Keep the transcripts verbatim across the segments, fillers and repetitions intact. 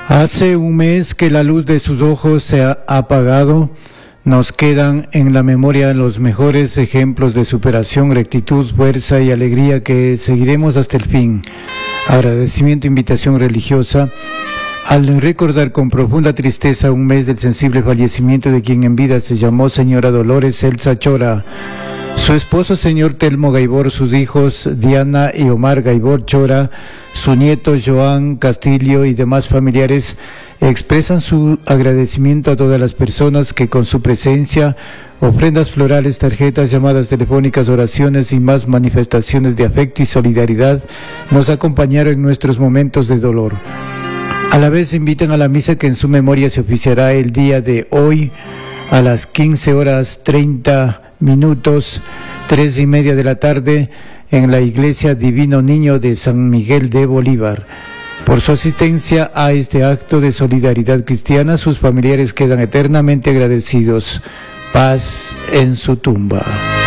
Hace un mes que la luz de sus ojos se ha apagado. Nos quedan en la memoria los mejores ejemplos de superación, rectitud, fuerza y alegría que seguiremos hasta el fin. Agradecimiento, invitación religiosa. Al recordar con profunda tristeza un mes del sensible fallecimiento de quien en vida se llamó señora Dolores Elsa Chora, su esposo señor Telmo Gaibor, sus hijos Diana y Omar Gaibor Chora, su nieto Joan Castillo y demás familiares expresan su agradecimiento a todas las personas que con su presencia, ofrendas florales, tarjetas, llamadas telefónicas, oraciones y más manifestaciones de afecto y solidaridad nos acompañaron en nuestros momentos de dolor. A la vez invitan a la misa que en su memoria se oficiará el día de hoy a las quince horas treinta minutos, tres y media de la tarde, en la Iglesia Divino Niño de San Miguel de Bolívar. Por su asistencia a este acto de solidaridad cristiana, sus familiares quedan eternamente agradecidos. Paz en su tumba.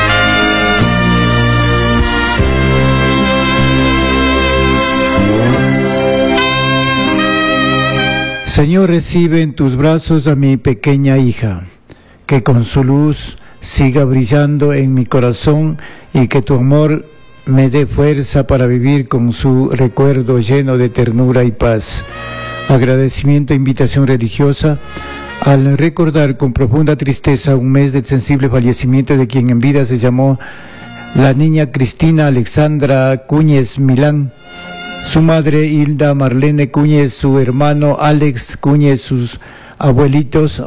Señor, recibe en tus brazos a mi pequeña hija, que con su luz siga brillando en mi corazón y que tu amor me dé fuerza para vivir con su recuerdo lleno de ternura y paz. Agradecimiento e invitación religiosa. Al recordar con profunda tristeza un mes del sensible fallecimiento de quien en vida se llamó la niña Cristina Alexandra Cúñez Milán, su madre Hilda Marlene Cúñez, su hermano Alex Cúñez, sus abuelitos